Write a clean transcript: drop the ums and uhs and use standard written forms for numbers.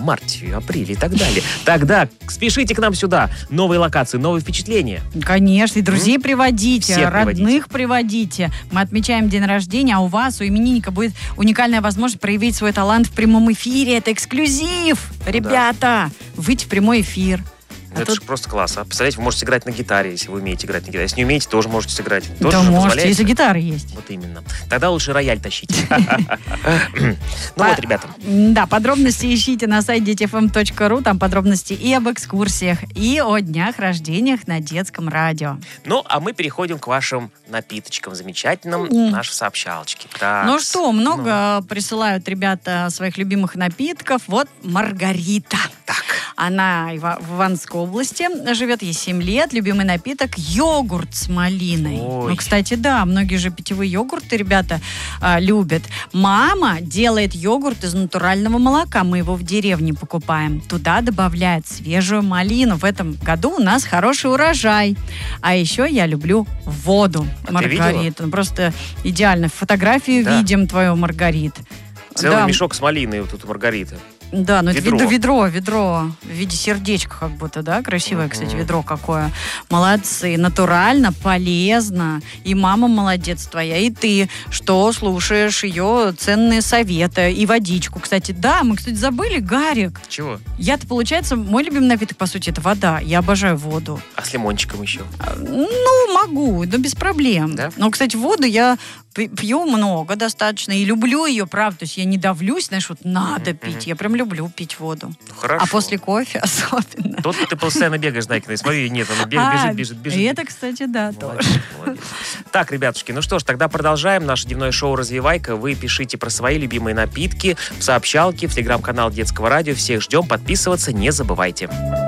марте, апреле и так далее, тогда спешите к нам сюда. Новые локации, новые впечатления. Конечно, и друзей приводите, Всех родных приводите. Мы отмечаем день рождения, а у вас, у именинника, будет уникальная возможность проявить свой талант в прямом эфире. Это эксклюзив, ребята. Выйти в прямой эфир. Это же просто класс. Представляете, вы можете играть на гитаре, если вы умеете играть на гитаре. Если не умеете, тоже можете сыграть. Да можете, если гитара есть. Вот именно. Тогда лучше рояль тащите. Ну вот, ребята. Да, подробности ищите на сайте детифм.ру. Там подробности и об экскурсиях, и о днях рождениях на детском радио. Ну, а мы переходим к вашим напиточкам замечательным. Наши сообщалочки. Ну что, много присылают ребята своих любимых напитков. Вот Маргарита. Так. Она в Ивановской области живет, ей 7 лет. Любимый напиток – йогурт с малиной. Ой. Ну, кстати, да, многие же питьевые йогурты ребята любят. Мама делает йогурт из натурального молока. Мы его в деревне покупаем. Туда добавляет свежую малину. В этом году у нас хороший урожай. А еще я люблю воду. Маргарита. Ну, просто идеально. Фотографию видим твою, Маргарит. Целый мешок с малиной вот тут у Маргариты. Да, ну это ведро в виде сердечка как будто, да? Красивое, кстати, ведро какое. Молодцы, натурально, полезно. И мама молодец твоя, и ты, что слушаешь ее ценные советы. И водичку, кстати. Да, мы, кстати, забыли, Гарик. Чего? Я-то, получается, мой любимый напиток, по сути, это вода. Я обожаю воду. А с лимончиком еще? Ну, могу, да без проблем. Да? Но, кстати, воду я пью много достаточно. И люблю ее, правда. То есть я не давлюсь, знаешь, вот надо пить. Я прям люблю пить воду. Ну, хорошо. А после кофе особенно. Тут ты постоянно бегаешь, Найкина, и смотри, нет, она бежит. И это, кстати, да, Молодец, тоже. молодец. Так, ребятушки, ну что ж, тогда продолжаем наше дневное шоу «Развивайка». Вы пишите про свои любимые напитки в сообщалке, в телеграм-канал Детского радио. Всех ждем, подписываться не забывайте.